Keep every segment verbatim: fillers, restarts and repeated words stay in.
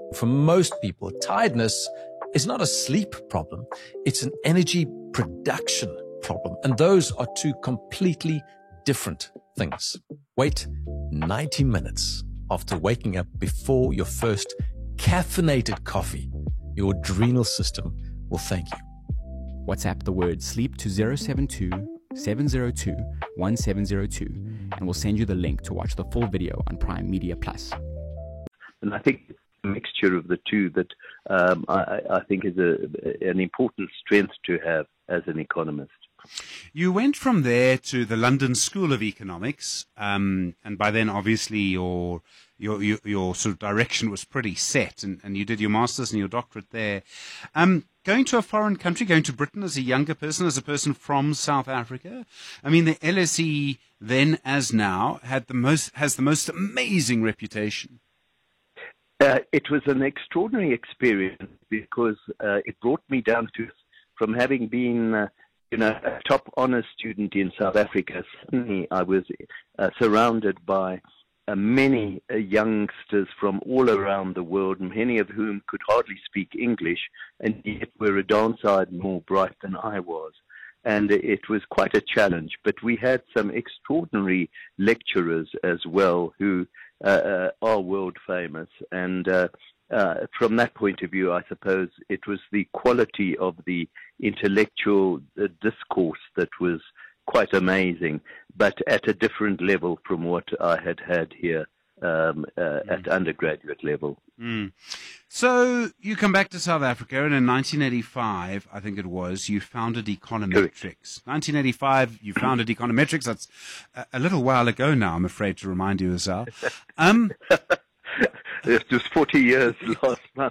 For most people, tiredness is not a sleep problem. It's an energy production problem. And those are two completely different things. Wait ninety minutes after waking up before your first caffeinated coffee. Your adrenal system will thank you. WhatsApp the word sleep to zero seven two, seven zero two, one seven zero two and we'll send you the link to watch the full video on Prime Media Plus. And I think a mixture of the two that um, I, I think is a, an important strength to have as an economist. You went from there to the London School of Economics, um, and by then, obviously, your your your, your sort of direction was pretty set, and, and you did your master's and your doctorate there. Um, going to a foreign country, going to Britain as a younger person, as a person from South Africa, I mean, the L S E then as now had the most has the most amazing reputation. Uh, it was an extraordinary experience because uh, it brought me down to, from having been, uh, you know, a top honors student in South Africa, suddenly I was uh, surrounded by uh, many uh, youngsters from all around the world, many of whom could hardly speak English, and yet were a darn sight more bright than I was. And it was quite a challenge. But we had some extraordinary lecturers as well who uh, uh, are world famous. And uh, uh, from that point of view, I suppose it was the quality of the intellectual uh, discourse that was quite amazing, but at a different level from what I had had here um, uh, mm. at undergraduate level. Mm. So you come back to South Africa, and in nineteen eighty-five, I think it was, you founded Econometrics. Correct. nineteen eighty-five, you founded Econometrics. That's a, a little while ago now, I'm afraid to remind you, Azar. Um, it was forty years last month.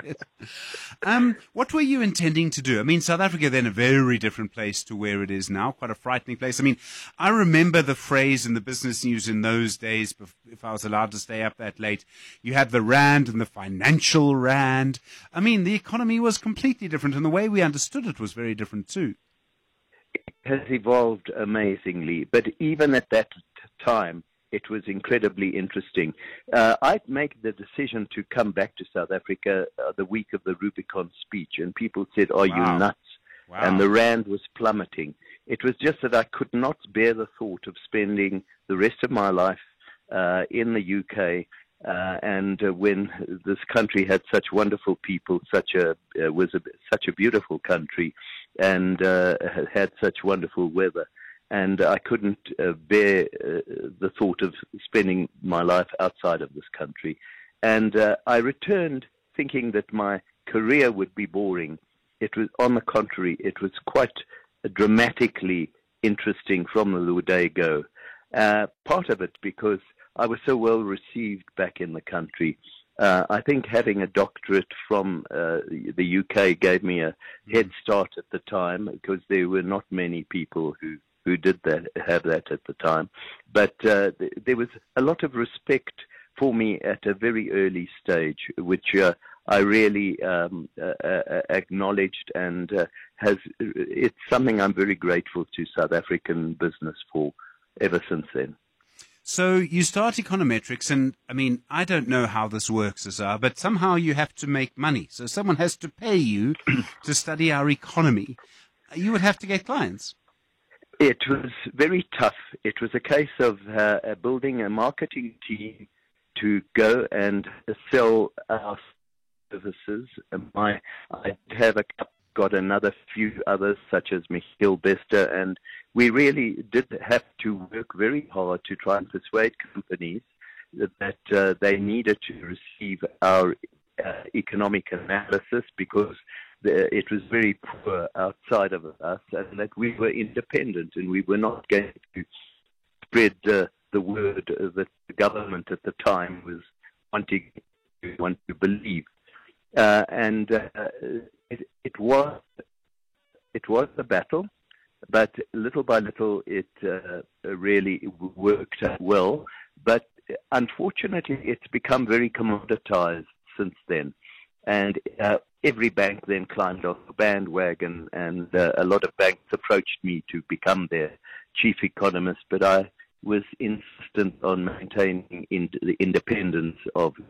um, what were you intending to do? I mean, South Africa then a very different place to where it is now, quite a frightening place. I mean, I remember the phrase in the business news in those days, if I was allowed to stay up that late, you had the rand and the financial rand. I mean, the economy was completely different, and the way we understood it was very different too. It has evolved amazingly, but even at that time, it was incredibly interesting. Uh, I'd make the decision to come back to South Africa uh, the week of the Rubicon speech, and people said, "Are wow. you nuts?" Wow. And the rand was plummeting. It was just that I could not bear the thought of spending the rest of my life uh, in the U K, uh, and uh, when this country had such wonderful people, such a uh, was a, such a beautiful country, and uh, had such wonderful weather. And I couldn't uh, bear uh, the thought of spending my life outside of this country. And uh, I returned thinking that my career would be boring. It was, on the contrary, it was quite dramatically interesting from the day go. Uh, part of it because I was so well received back in the country. Uh, I think having a doctorate from uh, the U K gave me a head start at the time, because there were not many people who who did that, have that at the time. But uh, th- there was a lot of respect for me at a very early stage, which uh, I really um, uh, uh, acknowledged, and uh, has it's something I'm very grateful to South African business for ever since then. So you start Econometrics, and I mean, I don't know how this works, Azar, but somehow you have to make money. So someone has to pay you to study our economy. You would have to get clients. It was very tough. It was a case of uh, building a marketing team to go and sell our services. My, I have a, got another few others, such as Michiel Bester, and we really did have to work very hard to try and persuade companies that uh, they needed to receive our uh, economic analysis, because the, it was very poor outside of us, and that we were independent and we were not going to spread uh, the word that the government at the time was wanting to, want to believe. Uh, and uh, it, it was it was a battle, but little by little it uh, really worked out well. But unfortunately, it's become very commoditized since then, and uh, every bank then climbed off the bandwagon, and uh, a lot of banks approached me to become their chief economist, but I was insistent on maintaining in the independence of